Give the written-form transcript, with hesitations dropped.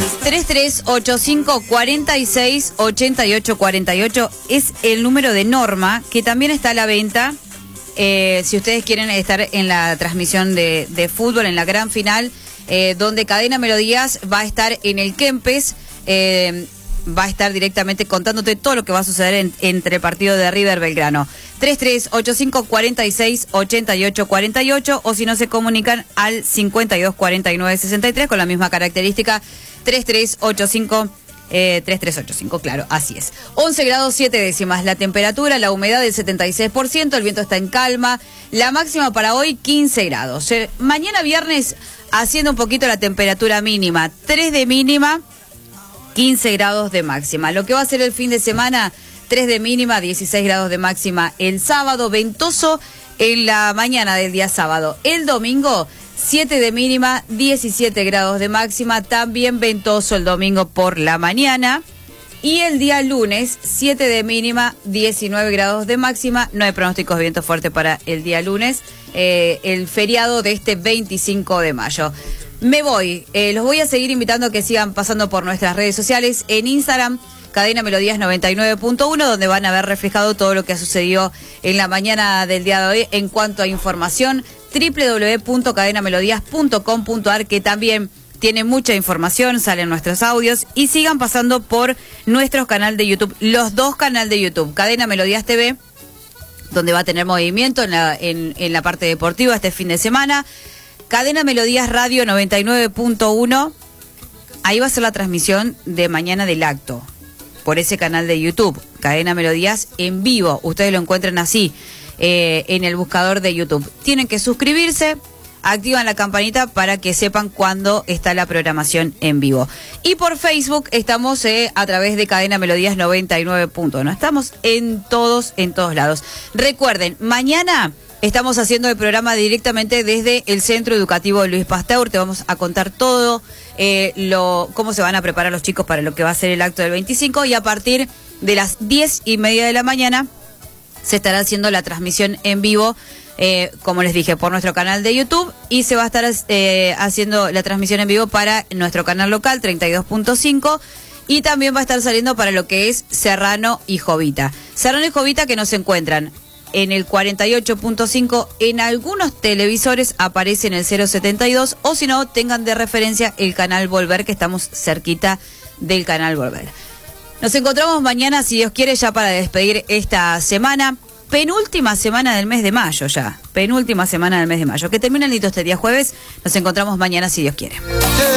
3385-468848 es el número de Norma, que también está a la venta. Si ustedes quieren estar en la transmisión de fútbol, en la gran final, donde Cadena Melodías va a estar en el Kempes, va a estar directamente contándote todo lo que va a suceder entre el partido de River Belgrano. 3385-468848, o si no se comunican al 524963 con la misma característica 3385, claro, así es. 11 grados 7 décimas la temperatura, la humedad del 76%, el viento está en calma, la máxima para hoy 15 grados. Mañana viernes haciendo un poquito la temperatura mínima, 3 de mínima, 15 grados de máxima. Lo que va a ser el fin de semana, 3 de mínima, 16 grados de máxima el sábado, ventoso en la mañana del día sábado. El domingo, 7 de mínima, 17 grados de máxima, también ventoso el domingo por la mañana. Y el día lunes, 7 de mínima, 19 grados de máxima, no hay pronósticos de viento fuerte para el día lunes, el feriado de este 25 de mayo. Me voy, los voy a seguir invitando a que sigan pasando por nuestras redes sociales, en Instagram, Cadena Melodías 99.1, donde van a ver reflejado todo lo que ha sucedido en la mañana del día de hoy en cuanto a información, www.cadenamelodías.com.ar, que también tiene mucha información, salen nuestros audios, y sigan pasando por nuestro canal de YouTube, los dos canales de YouTube, Cadena Melodías TV, donde va a tener movimiento en la parte deportiva este fin de semana, Cadena Melodías Radio 99.1, ahí va a ser la transmisión de mañana del acto, por ese canal de YouTube, Cadena Melodías en vivo, ustedes lo encuentran así, en el buscador de YouTube. Tienen que suscribirse, activan la campanita para que sepan cuándo está la programación en vivo. Y por Facebook estamos a través de Cadena Melodías 99.1, estamos en todos lados. Recuerden, mañana estamos haciendo el programa directamente desde el Centro Educativo Luis Pasteur. Te vamos a contar todo, cómo se van a preparar los chicos para lo que va a ser el acto del 25. Y a partir de las 10:30 de la mañana se estará haciendo la transmisión en vivo, como les dije, por nuestro canal de YouTube. Y se va a estar haciendo la transmisión en vivo para nuestro canal local, 32.5. Y también va a estar saliendo para lo que es Serrano y Jovita. Serrano y Jovita, que nos encuentran en el 48.5, en algunos televisores aparece en el 072, o si no, tengan de referencia el canal Volver, que estamos cerquita del canal Volver. Nos encontramos mañana, si Dios quiere, ya para despedir esta semana, penúltima semana del mes de mayo ya, penúltima semana del mes de mayo, que termina el hito este día jueves. Nos encontramos mañana, si Dios quiere.